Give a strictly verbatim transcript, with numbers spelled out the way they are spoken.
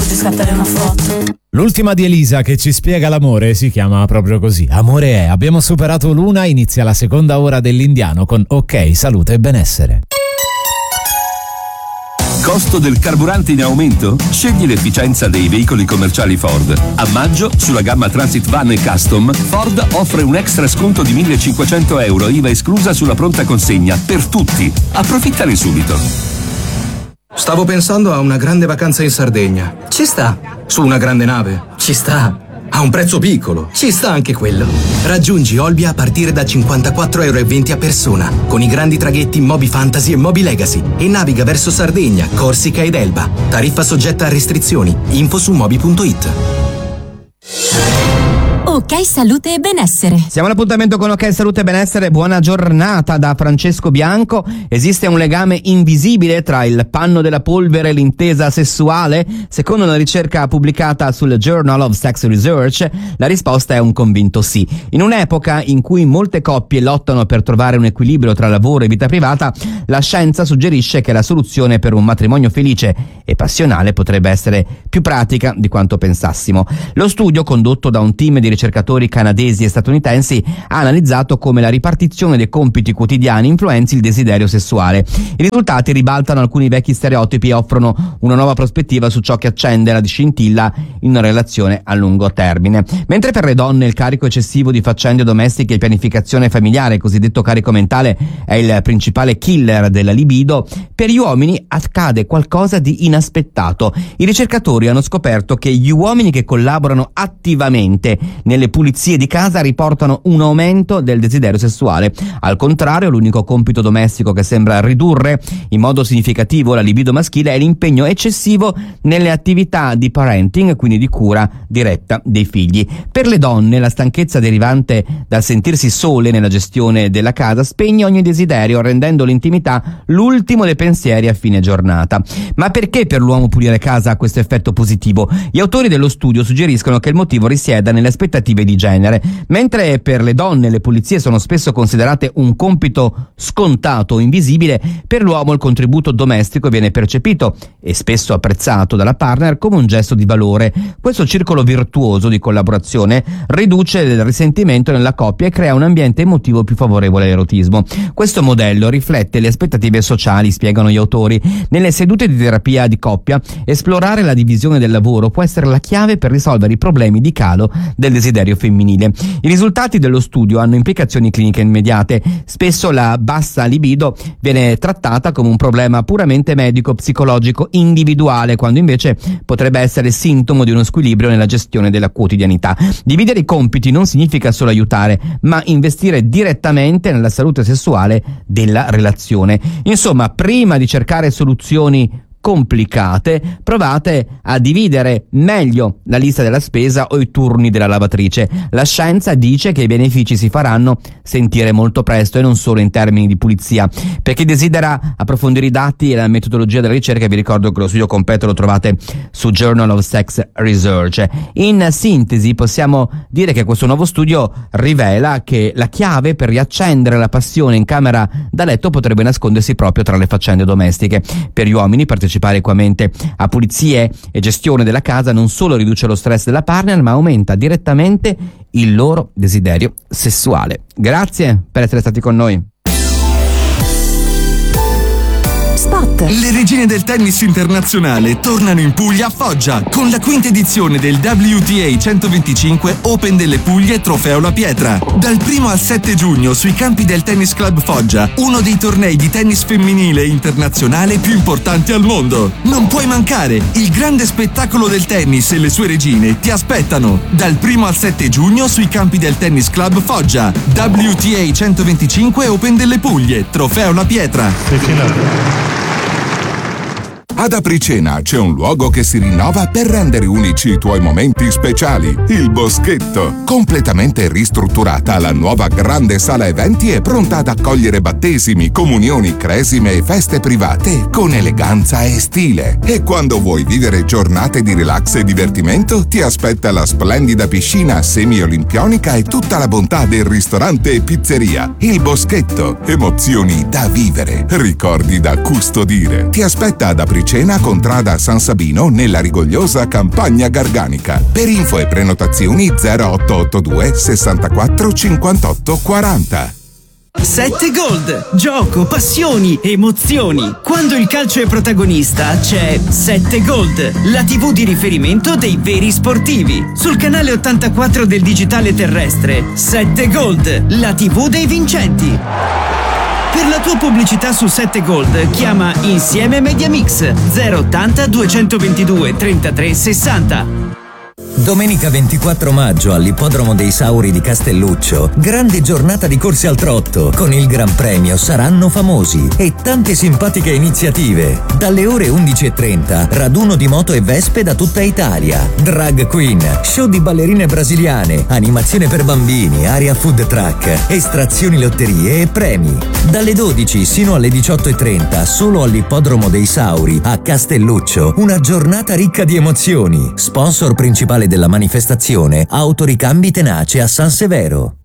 farti scattare una foto. L'ultima di Elisa che ci spiega l'amore si chiama proprio così. Amore è. Abbiamo superato l'una, inizia la seconda ora dell'Indiano con Ok, salute e benessere. Costo del carburante in aumento? Scegli l'efficienza dei veicoli commerciali Ford. A maggio, sulla gamma Transit Van e Custom, Ford offre un extra sconto di millecinquecento euro, I V A esclusa sulla pronta consegna, per tutti. Approfittane subito. Stavo pensando a una grande vacanza in Sardegna. Ci sta. Su una grande nave. Ci sta. A un prezzo piccolo. Ci sta anche quello. Raggiungi Olbia a partire da cinquantaquattro euro e venti a persona, con i grandi traghetti Moby Fantasy e Moby Legacy, e naviga verso Sardegna, Corsica ed Elba. Tariffa soggetta a restrizioni. Info su moby punto it. Ok, salute e benessere. Siamo all'appuntamento con Ok, salute e benessere. Buona giornata da Francesco Bianco. Esiste un legame invisibile tra il panno della polvere e l'intesa sessuale? Secondo una ricerca pubblicata sul Journal of Sex Research, la risposta è un convinto sì. In un'epoca in cui molte coppie lottano per trovare un equilibrio tra lavoro e vita privata, la scienza suggerisce che la soluzione per un matrimonio felice e passionale potrebbe essere più pratica di quanto pensassimo. Lo studio, condotto da un team di ricercatori canadesi e statunitensi, ha analizzato come la ripartizione dei compiti quotidiani influenzi il desiderio sessuale. I risultati ribaltano alcuni vecchi stereotipi e offrono una nuova prospettiva su ciò che accende la scintilla in una relazione a lungo termine. Mentre per le donne il carico eccessivo di faccende domestiche e pianificazione familiare, cosiddetto carico mentale, è il principale killer della libido, per gli uomini accade qualcosa di inaspettato. I ricercatori hanno scoperto che gli uomini che collaborano attivamente nelle pulizie di casa riportano un aumento del desiderio sessuale. Al contrario, l'unico compito domestico che sembra ridurre in modo significativo la libido maschile è l'impegno eccessivo nelle attività di parenting, quindi di cura diretta dei figli. Per le donne la stanchezza derivante dal sentirsi sole nella gestione della casa spegne ogni desiderio, rendendo l'intimità l'ultimo dei pensieri a fine giornata. Ma perché per l'uomo pulire casa ha questo effetto positivo? Gli autori dello studio suggeriscono che il motivo risieda nelle aspettative di genere. Mentre per le donne le pulizie sono spesso considerate un compito scontato o invisibile, per l'uomo il contributo domestico viene percepito e spesso apprezzato dalla partner come un gesto di valore. Questo circolo virtuoso di collaborazione riduce il risentimento nella coppia e crea un ambiente emotivo più favorevole all'erotismo. Questo modello riflette le aspettative sociali, spiegano gli autori. Nelle sedute di terapia di coppia, esplorare la divisione del lavoro può essere la chiave per risolvere i problemi di calo del desiderio femminile. I risultati dello studio hanno implicazioni cliniche immediate. Spesso la bassa libido viene trattata come un problema puramente medico-psicologico individuale, quando invece potrebbe essere sintomo di uno squilibrio nella gestione della quotidianità. Dividere i compiti non significa solo aiutare, ma investire direttamente nella salute sessuale della relazione. Insomma, prima di cercare soluzioni complicate, provate a dividere meglio la lista della spesa o i turni della lavatrice. La scienza dice che i benefici si faranno sentire molto presto e non solo in termini di pulizia. Per chi desidera approfondire i dati e la metodologia della ricerca, vi ricordo che lo studio completo lo trovate su Journal of Sex Research. In sintesi, possiamo dire che questo nuovo studio rivela che la chiave per riaccendere la passione in camera da letto potrebbe nascondersi proprio tra le faccende domestiche. Per gli uomini, partecipare equamente a pulizie e gestione della casa non solo riduce lo stress della partner, ma aumenta direttamente il loro desiderio sessuale. Grazie per essere stati con noi. Spot. Le regine del tennis internazionale tornano in Puglia a Foggia con la quinta edizione del W T A centoventicinque Open delle Puglie Trofeo La Pietra. Dal primo al sette giugno sui campi del Tennis Club Foggia, uno dei tornei di tennis femminile internazionale più importanti al mondo. Non puoi mancare! Il grande spettacolo del tennis e le sue regine ti aspettano. Dal primo al sette giugno sui campi del Tennis Club Foggia. W T A centoventicinque Open delle Puglie Trofeo La Pietra. Ad Apricena c'è un luogo che si rinnova per rendere unici i tuoi momenti speciali. Il Boschetto. Completamente ristrutturata, la nuova grande sala eventi è pronta ad accogliere battesimi, comunioni, cresime e feste private con eleganza e stile. E quando vuoi vivere giornate di relax e divertimento, ti aspetta la splendida piscina semi-olimpionica e tutta la bontà del ristorante e pizzeria. Il Boschetto. Emozioni da vivere, ricordi da custodire. Ti aspetta ad Apricena Tricena, contrada San Sabino, nella rigogliosa Campagna Garganica. Per info e prenotazioni zero otto otto due sessantaquattro cinquantotto quaranta. sette Gold. Gioco, passioni, emozioni. Quando il calcio è protagonista c'è sette Gold, la tivù di riferimento dei veri sportivi. Sul canale ottantaquattro del digitale terrestre, sette Gold, la tivù dei vincenti. Per la tua pubblicità su sette Gold chiama Insieme Mediamix zero ottanta duecentoventidue trentatré sessanta. Domenica ventiquattro maggio all'Ippodromo dei Sauri di Castelluccio, grande giornata di corse al trotto, con il Gran Premio Saranno Famosi e tante simpatiche iniziative. Dalle ore undici e trenta, raduno di moto e vespe da tutta Italia, drag queen, show di ballerine brasiliane, animazione per bambini, area food truck, estrazioni lotterie e premi. Dalle dodici sino alle diciotto e trenta, solo all'Ippodromo dei Sauri a Castelluccio, una giornata ricca di emozioni. Sponsor principale della manifestazione, Autoricambi Tenace a San Severo.